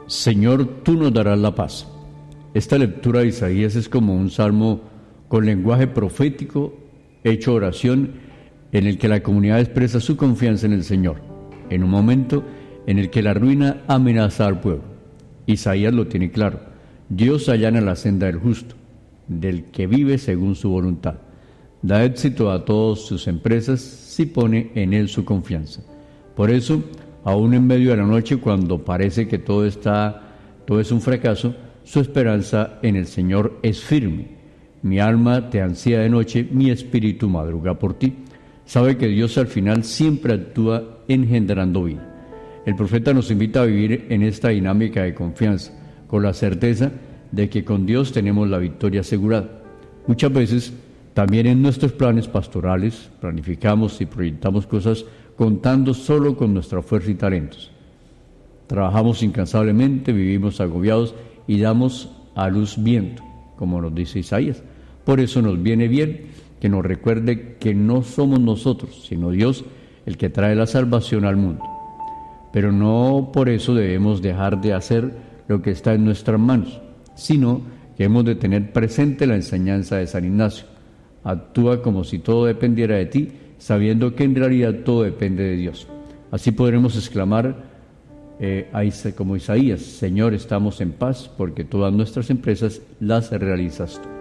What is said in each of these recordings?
Señor, tú nos darás la paz. Esta lectura de Isaías es como un salmo con lenguaje profético, hecho oración, en el que la comunidad expresa su confianza en el Señor, en un momento en el que la ruina amenaza al pueblo. Isaías lo tiene claro: Dios allana la senda del justo, del que vive según su voluntad. Da éxito a todas sus empresas si pone en él su confianza. Por eso, aún en medio de la noche, cuando parece que todo es un fracaso, su esperanza en el Señor es firme. Mi alma te ansía de noche, mi espíritu madruga por ti. Sabe que Dios al final siempre actúa engendrando vida. El profeta nos invita a vivir en esta dinámica de confianza, con la certeza de que con Dios tenemos la victoria asegurada. Muchas veces, también en nuestros planes pastorales, planificamos y proyectamos cosas contando solo con nuestra fuerza y talentos. Trabajamos incansablemente, vivimos agobiados y damos a luz viento, como nos dice Isaías. Por eso nos viene bien que nos recuerde que no somos nosotros, sino Dios el que trae la salvación al mundo. Pero no por eso debemos dejar de hacer lo que está en nuestras manos, sino que hemos de tener presente la enseñanza de San Ignacio. Actúa como si todo dependiera de ti, sabiendo que en realidad todo depende de Dios. Así podremos exclamar como Isaías: Señor, estamos en paz, porque todas nuestras empresas las realizas tú.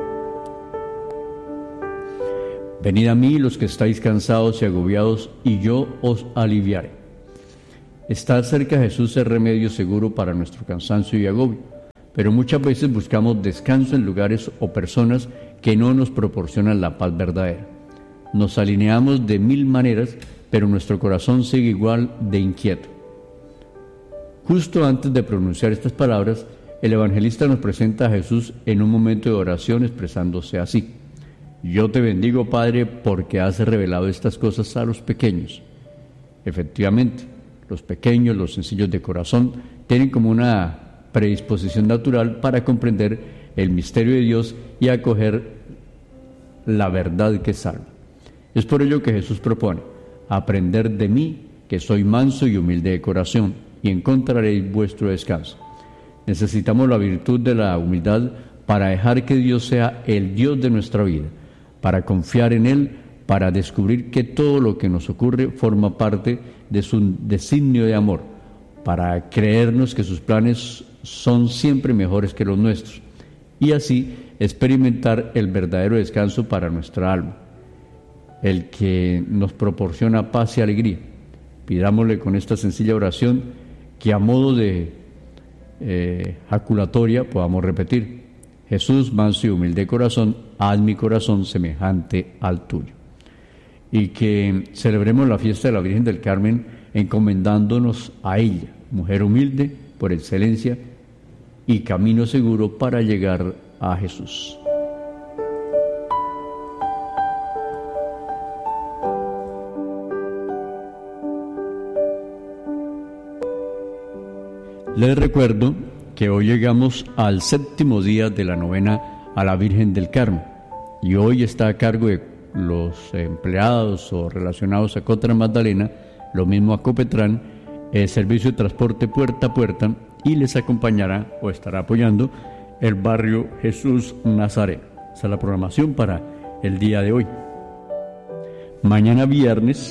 Venid a mí los que estáis cansados y agobiados, y yo os aliviaré. Estar cerca de Jesús es remedio seguro para nuestro cansancio y agobio, pero muchas veces buscamos descanso en lugares o personas que no nos proporcionan la paz verdadera. Nos alineamos de mil maneras, pero nuestro corazón sigue igual de inquieto. Justo antes de pronunciar estas palabras, el evangelista nos presenta a Jesús en un momento de oración expresándose así: Yo te bendigo, Padre, porque has revelado estas cosas a los pequeños. Efectivamente, los pequeños, los sencillos de corazón, tienen como una predisposición natural para comprender el misterio de Dios y acoger la verdad que salva. Es por ello que Jesús propone: aprender de mí, que soy manso y humilde de corazón, y encontraréis vuestro descanso. Necesitamos la virtud de la humildad para dejar que Dios sea el Dios de nuestra vida, para confiar en Él, para descubrir que todo lo que nos ocurre forma parte de su designio de amor, para creernos que sus planes son siempre mejores que los nuestros, y así experimentar el verdadero descanso para nuestra alma, el que nos proporciona paz y alegría. Pidámosle con esta sencilla oración que, a modo de jaculatoria, podamos repetir: Jesús, manso y humilde de corazón, haz mi corazón semejante al tuyo. Y que celebremos la fiesta de la Virgen del Carmen encomendándonos a ella, mujer humilde por excelencia y camino seguro para llegar a Jesús. Les recuerdo que hoy llegamos al 7º día de la novena a la Virgen del Carmen, y hoy está a cargo de los empleados o relacionados a Cotra Magdalena, lo mismo a Copetrán, el servicio de transporte puerta a puerta, y les acompañará o estará apoyando el barrio Jesús Nazareno. Esa es la programación para el día de hoy. Mañana viernes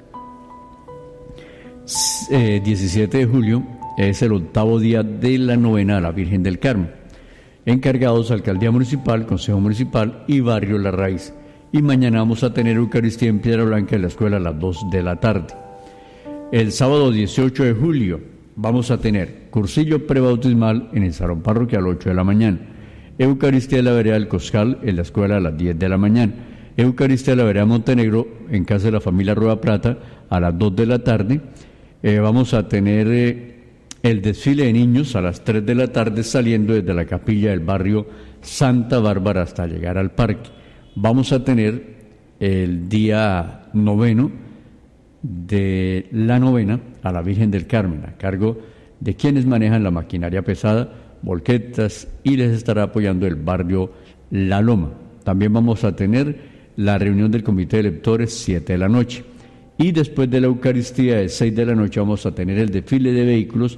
17 de julio es el 8º día de la novena a la Virgen del Carmen. Encargados Alcaldía Municipal, Consejo Municipal y Barrio La Raíz. Y mañana vamos a tener Eucaristía en Piedra Blanca en la escuela a las 2 de la tarde. El sábado 18 de julio vamos a tener cursillo prebautismal en el Salón Parroquial a las 8 de la mañana. Eucaristía de la Vereda del Coscal en la escuela a las 10 de la mañana. Eucaristía de la Vereda Montenegro en casa de la familia Rueda Plata a las 2 de la tarde. Vamos a tener el desfile de niños a las 3 de la tarde saliendo desde la capilla del barrio Santa Bárbara hasta llegar al parque. Vamos a tener el día noveno de la novena a la Virgen del Carmen, a cargo de quienes manejan la maquinaria pesada, volquetas, y les estará apoyando el barrio La Loma. También vamos a tener la reunión del comité de lectores 7 de la noche. Y después de la Eucaristía de 6 de la noche vamos a tener el desfile de vehículos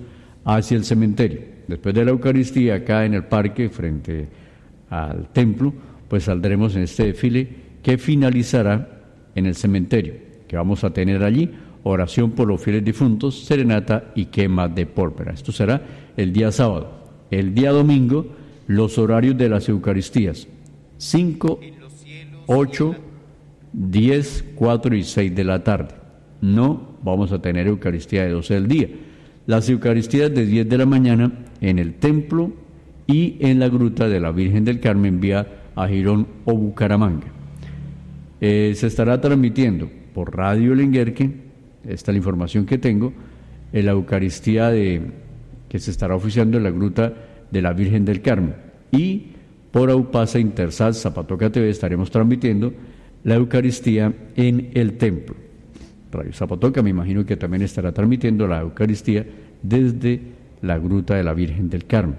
hacia el cementerio. Después de la Eucaristía, acá en el parque, frente al templo, pues saldremos en este desfile que finalizará en el cementerio, que vamos a tener allí oración por los fieles difuntos, serenata y quema de pólvora. Esto será el día sábado. El día domingo, los horarios de las Eucaristías: 5, 8, 10, 4 y 6 de la tarde. No vamos a tener Eucaristía de 12 del día. Las Eucaristías de 10 de la mañana en el templo y en la gruta de la Virgen del Carmen, vía a Girón o Bucaramanga. Se estará transmitiendo por Radio Lenguerque, esta es la información que tengo, en la Eucaristía que se estará oficiando en la gruta de la Virgen del Carmen, y por Aupasa Intersat Zapatoca TV estaremos transmitiendo la Eucaristía en el templo. Radio Zapatoca me imagino que también estará transmitiendo la Eucaristía desde la gruta de la Virgen del Carmen.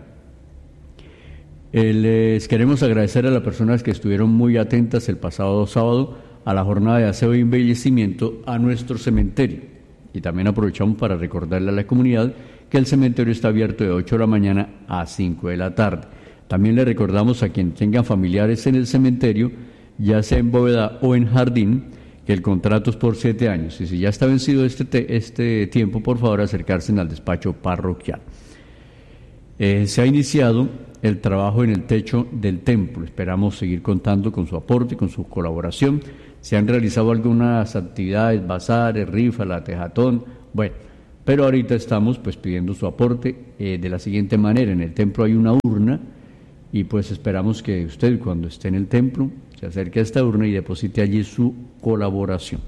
Les queremos agradecer a las personas que estuvieron muy atentas el pasado sábado a la jornada de aseo y embellecimiento a nuestro cementerio. Y también aprovechamos para recordarle a la comunidad que el cementerio está abierto de 8 de la mañana a 5 de la tarde. También le recordamos a quien tengan familiares en el cementerio, ya sea en bóveda o en jardín, que el contrato es por 7 años. Y si ya está vencido este tiempo, por favor acercarse al despacho parroquial. Se ha iniciado el trabajo en el techo del templo. Esperamos seguir contando con su aporte, con su colaboración. Se han realizado algunas actividades, bazares, rifas, la tejatón, bueno, pero ahorita estamos pues pidiendo su aporte de la siguiente manera. En el templo hay una urna y pues esperamos que usted, cuando esté en el templo, se acerque a esta urna y deposite allí su colaboración.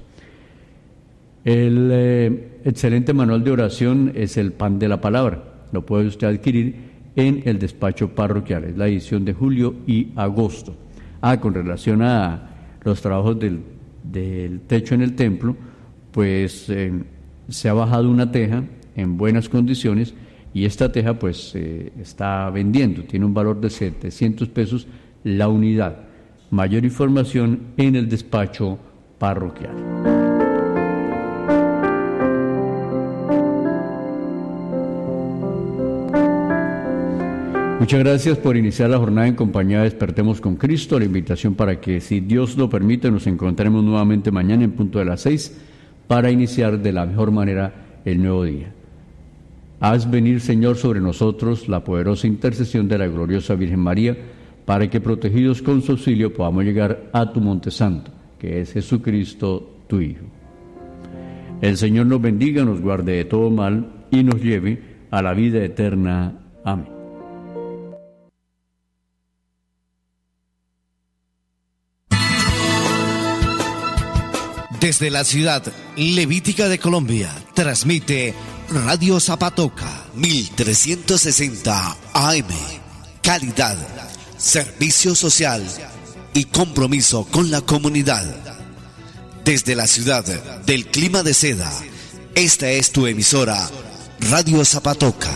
El excelente manual de oración es el Pan de la Palabra. Lo puede usted adquirir en el despacho parroquial. Es la edición de julio y agosto. Con relación a los trabajos del techo en el templo, pues se ha bajado una teja en buenas condiciones y esta teja pues está vendiendo. Tiene un valor de 700 pesos la unidad. Mayor información en el despacho parroquial. Muchas gracias por iniciar la jornada en compañía de Despertemos con Cristo. La invitación para que, si Dios lo permite, nos encontremos nuevamente mañana en punto de las 6 para iniciar de la mejor manera el nuevo día. Haz venir, Señor, sobre nosotros la poderosa intercesión de la gloriosa Virgen María, para que, protegidos con su auxilio, podamos llegar a tu Monte Santo, que es Jesucristo, tu Hijo. El Señor nos bendiga, nos guarde de todo mal y nos lleve a la vida eterna. Amén. Desde la ciudad levítica de Colombia, transmite Radio Zapatoca 1360 AM. Calidad, servicio social y compromiso con la comunidad. Desde la ciudad del clima de seda, esta es tu emisora, Radio Zapatoca.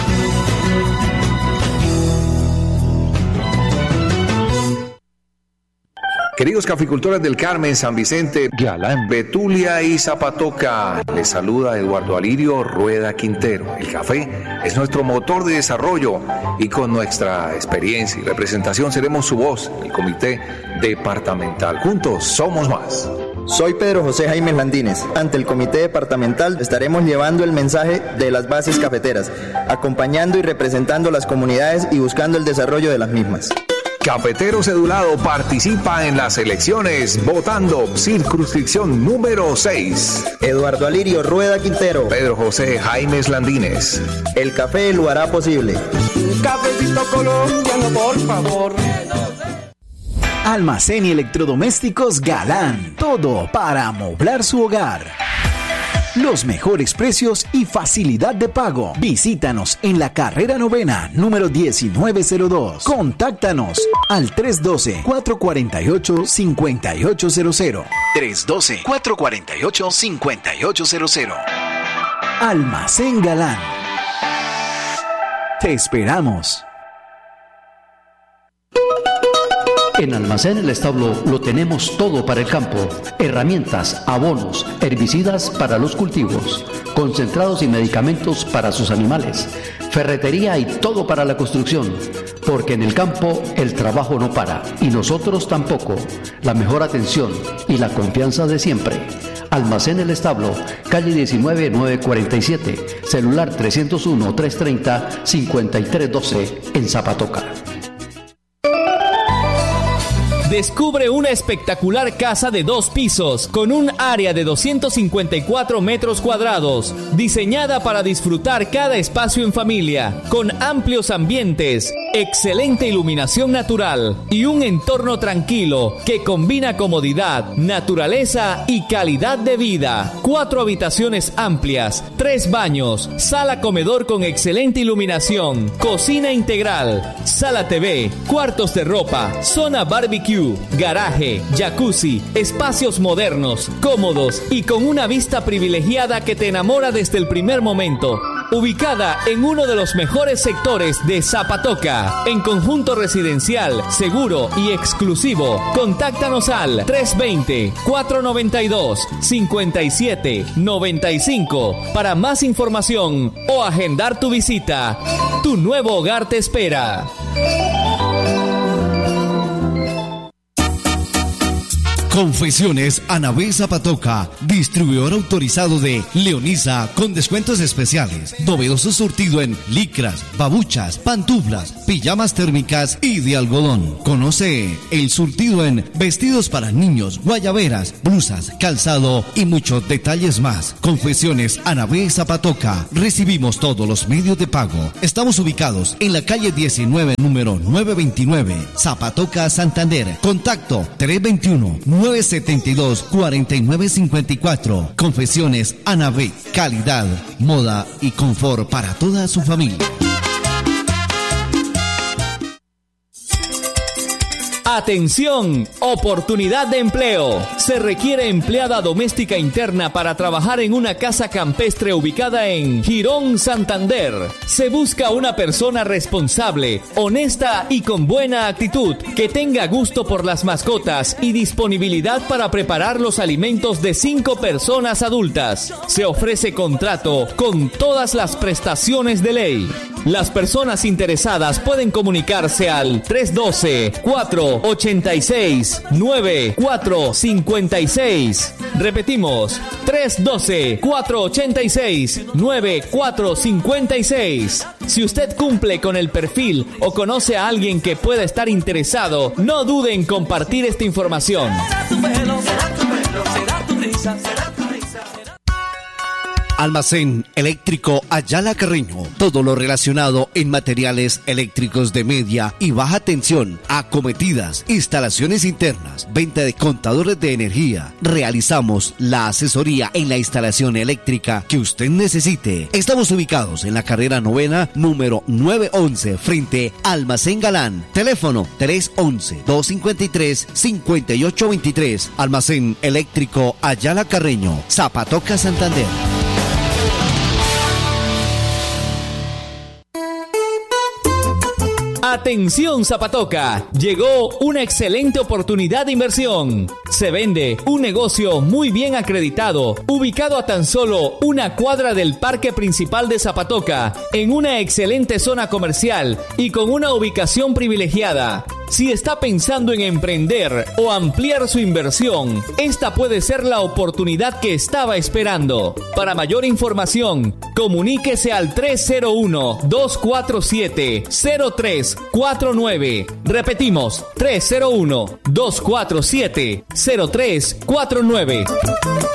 Queridos caficultores del Carmen, San Vicente, Galán, Betulia y Zapatoca, les saluda Eduardo Alirio Rueda Quintero. El café es nuestro motor de desarrollo y con nuestra experiencia y representación seremos su voz en el comité departamental. Juntos somos más. Soy Pedro José Jaime Landines. Ante el comité departamental estaremos llevando el mensaje de las bases cafeteras, acompañando y representando las comunidades y buscando el desarrollo de las mismas. Cafetero cedulado participa en las elecciones votando circunscripción número 6. Eduardo Alirio Rueda Quintero. Pedro José Jaime Landines. El café lo hará posible. Un cafecito colombiano, por favor. Almacén y electrodomésticos Galán. Todo para amoblar su hogar. Los mejores precios y facilidad de pago. Visítanos en la carrera novena, número 1902. Contáctanos al 312-448-5800. 312-448-5800. Almacén Galán. Te esperamos. En Almacén El Establo lo tenemos todo para el campo: herramientas, abonos, herbicidas para los cultivos, concentrados y medicamentos para sus animales, ferretería y todo para la construcción, porque en el campo el trabajo no para y nosotros tampoco. La mejor atención y la confianza de siempre. Almacén El Establo, calle 19 947, celular 301-330-5312 en Zapatoca. Descubre una espectacular casa de 2 pisos con un área de 254 metros cuadrados, diseñada para disfrutar cada espacio en familia, con amplios ambientes, excelente iluminación natural y un entorno tranquilo que combina comodidad, naturaleza y calidad de vida. 4 habitaciones amplias, 3 baños, sala comedor con excelente iluminación, cocina integral, sala TV, cuartos de ropa, zona barbecue, garaje, jacuzzi, espacios modernos, cómodos y con una vista privilegiada que te enamora desde el primer momento. Ubicada en uno de los mejores sectores de Zapatoca, en conjunto residencial, seguro y exclusivo. Contáctanos al 320-492-5795 para más información o agendar tu visita. Tu nuevo hogar te espera. Confecciones Anabel Zapatoca, distribuidor autorizado de Leonisa con descuentos especiales. Novedoso surtido en licras, babuchas, pantuflas, pijamas térmicas y de algodón. Conoce el surtido en vestidos para niños, guayaberas, blusas, calzado y muchos detalles más. Confecciones Anabel Zapatoca. Recibimos todos los medios de pago. Estamos ubicados en la calle 19, número 929, Zapatoca, Santander. Contacto 321-972-4954. Confecciones Anabel, calidad, moda y confort para toda su familia. Atención, oportunidad de empleo. Se requiere empleada doméstica interna para trabajar en una casa campestre ubicada en Girón, Santander. Se busca una persona responsable, honesta y con buena actitud, que tenga gusto por las mascotas y disponibilidad para preparar los alimentos de 5 personas adultas. Se ofrece contrato con todas las prestaciones de ley. Las personas interesadas pueden comunicarse al 312-486-9456. Repetimos, 312-486-9456. Si usted cumple con el perfil o conoce a alguien que pueda estar interesado, no dude en compartir esta información. Almacén Eléctrico Ayala Carreño. Todo lo relacionado en materiales eléctricos de media y baja tensión, acometidas, instalaciones internas, venta de contadores de energía. Realizamos la asesoría en la instalación eléctrica que usted necesite. Estamos ubicados en la carrera 9, número 911, frente a Almacén Galán. Teléfono 311-253-5823. Almacén Eléctrico Ayala Carreño, Zapatoca, Santander. Atención Zapatoca, llegó una excelente oportunidad de inversión. Se vende un negocio muy bien acreditado, ubicado a tan solo una cuadra del parque principal de Zapatoca, en una excelente zona comercial y con una ubicación privilegiada. Si está pensando en emprender o ampliar su inversión, esta puede ser la oportunidad que estaba esperando. Para mayor información, comuníquese al 301-247-0349. Repetimos, 301-247-0349.